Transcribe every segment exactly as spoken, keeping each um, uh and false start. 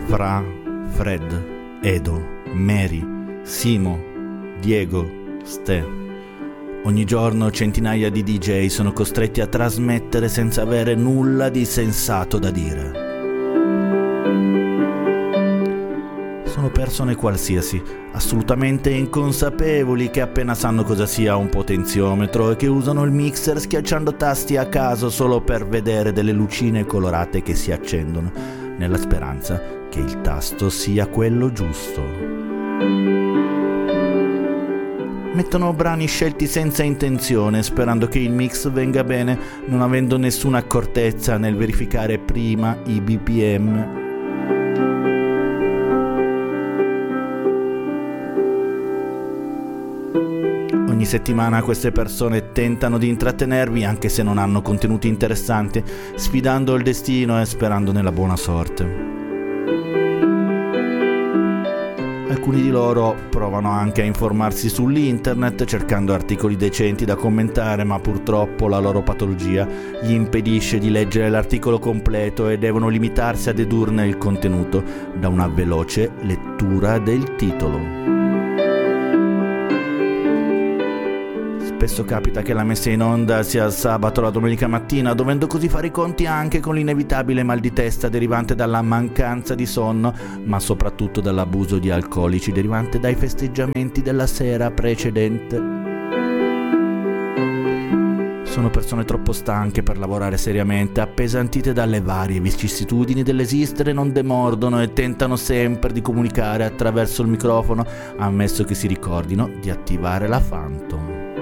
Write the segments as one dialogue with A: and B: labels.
A: Fra, Fred, Edo, Mary, Simo, Diego, Ste. Ogni giorno centinaia di D J sono costretti a trasmettere senza avere nulla di sensato da dire. Sono persone qualsiasi, assolutamente inconsapevoli, che appena sanno cosa sia un potenziometro e che usano il mixer schiacciando tasti a caso solo per vedere delle lucine colorate che si accendono, nella speranza che il tasto sia quello giusto. Mettono brani scelti senza intenzione, sperando che il mix venga bene, non avendo nessuna accortezza nel verificare prima i B P M. Ogni settimana queste persone tentano di intrattenervi anche se non hanno contenuti interessanti, sfidando il destino e sperando nella buona sorte. Alcuni di loro provano anche a informarsi sull'internet cercando articoli decenti da commentare, ma purtroppo la loro patologia gli impedisce di leggere l'articolo completo e devono limitarsi a dedurne il contenuto da una veloce lettura del titolo. Spesso capita che la messa in onda sia il sabato o la domenica mattina, dovendo così fare i conti anche con l'inevitabile mal di testa derivante dalla mancanza di sonno, ma soprattutto dall'abuso di alcolici derivante dai festeggiamenti della sera precedente. Sono persone troppo stanche per lavorare seriamente, appesantite dalle varie vicissitudini dell'esistere, non demordono e tentano sempre di comunicare attraverso il microfono, ammesso che si ricordino di attivare la Phantom.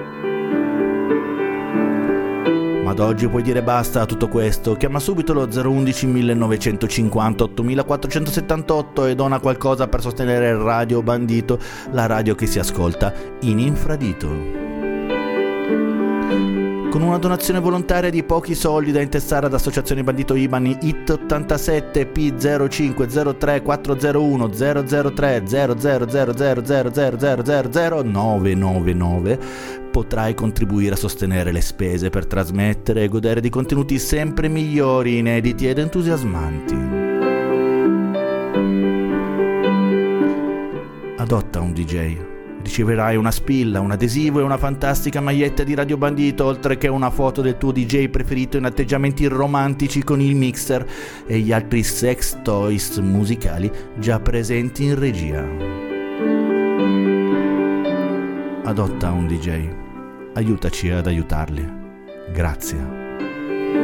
A: Ma ad oggi puoi dire basta a tutto questo. Chiama subito lo zero uno uno millenovecentocinquanta ottomilaquattrocentosettantotto e dona qualcosa per sostenere Radio Bandito, la radio che si ascolta in infradito. Con una donazione volontaria di pochi soldi da intestare ad Associazione Bandito I B A N I T ottantasette P zero cinque zero tre quattro zero uno zero zero tre zero zero zero zero zero zero zero zero zero nove nove nove potrai contribuire a sostenere le spese per trasmettere e godere di contenuti sempre migliori, inediti ed entusiasmanti. Adotta un D J. Riceverai una spilla, un adesivo e una fantastica maglietta di Radio Bandito, oltre che una foto del tuo D J preferito in atteggiamenti romantici con il mixer e gli altri sex toys musicali già presenti in regia. Adotta un D J. Aiutaci ad aiutarli. Grazie.